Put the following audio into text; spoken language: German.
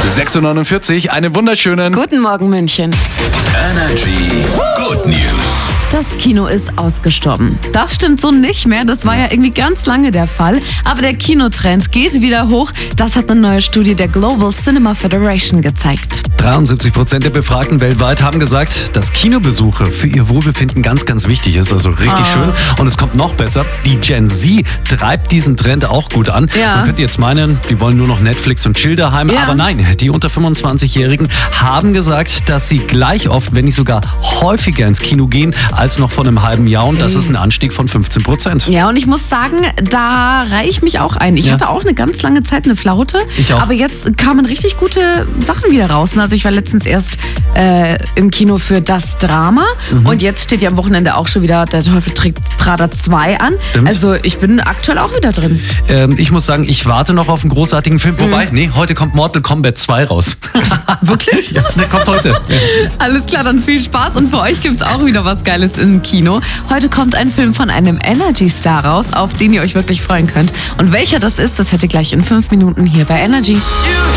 6:49 Uhr, einen wunderschönen Guten Morgen, München. Energy Good News. Das Kino ist ausgestorben. Das stimmt so nicht mehr. Das war ja irgendwie ganz lange der Fall. Aber der Kinotrend geht wieder hoch. Das hat eine neue Studie der Global Cinema Federation gezeigt. 73% der Befragten weltweit haben gesagt, dass Kinobesuche für ihr Wohlbefinden ganz, ganz wichtig ist. Also richtig schön. Und es kommt noch besser. Die Gen Z treibt diesen Trend auch gut an. Ja. Man könnte jetzt meinen, die wollen nur noch Netflix und Chill daheim. Ja. Aber nein, die unter 25-Jährigen haben gesagt, dass sie gleich oft, wenn nicht sogar häufiger ins Kino gehen, als noch vor einem halben Jahr. Und das ist ein Anstieg von 15%. Ja, und ich muss sagen, da reihe ich mich auch ein. Ich hatte auch eine ganz lange Zeit eine Flaute. Ich auch. Aber jetzt kamen richtig gute Sachen wieder raus. Also ich war letztens erst im Kino für das Drama. Und jetzt steht ja am Wochenende auch schon wieder Der Teufel trägt Prada 2 an. Stimmt. Also ich bin aktuell auch wieder drin. Ich muss sagen, ich warte noch auf einen großartigen Film. Wobei, nee, heute kommt Mortal Kombat 2 raus. Wirklich? Ja, der kommt heute. Ja. Alles klar, dann viel Spaß. Und für euch gibt's auch wieder was Geiles im Kino. Heute kommt ein Film von einem Energy-Star raus, auf den ihr euch wirklich freuen könnt. Und welcher das ist, das hört ihr gleich in 5 Minuten hier bei Energy. You